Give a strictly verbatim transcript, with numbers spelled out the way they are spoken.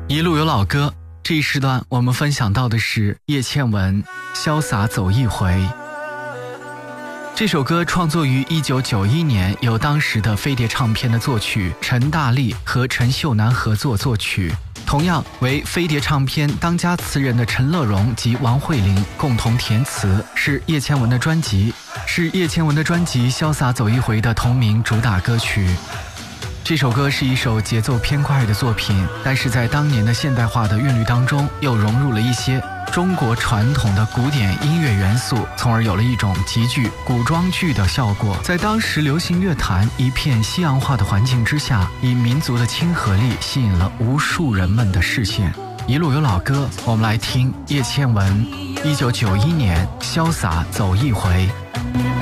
一路有老歌，这一时段我们分享到的是叶倩文《潇洒走一回》。这首歌创作于一九九一年，由当时的飞碟唱片的作曲陈大力和陈秀楠合作作曲，同样为飞碟唱片当家词人的陈乐融及王慧玲共同填词，是叶倩文的专辑，是叶倩文的专辑《潇洒走一回》的同名主打歌曲。这首歌是一首节奏偏快的作品，但是在当年的现代化的韵律当中，又融入了一些中国传统的古典音乐元素，从而有了一种极具古装剧的效果。在当时流行乐坛一片西洋化的环境之下，以民族的亲和力吸引了无数人们的视线。一路有老歌，我们来听叶倩文一九九一年《潇洒走一回》。